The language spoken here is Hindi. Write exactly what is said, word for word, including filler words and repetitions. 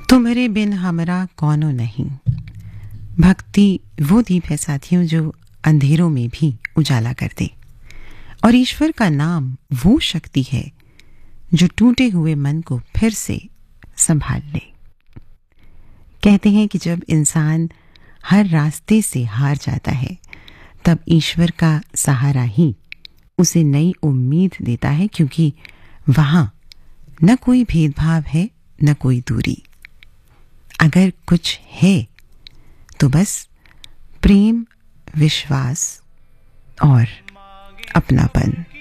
तुम्हारे बिन हमरा कौनो नहीं। भक्ति वो दीप है साथियों जो अंधेरों में भी उजाला कर दे, और ईश्वर का नाम वो शक्ति है जो टूटे हुए मन को फिर से संभाल ले। कहते हैं कि जब इंसान हर रास्ते से हार जाता है तब ईश्वर का सहारा ही उसे नई उम्मीद देता है, क्योंकि वहां न कोई भेदभाव है न कोई दूरी। अगर कुछ है तो बस प्रेम, विश्वास और अपनापन।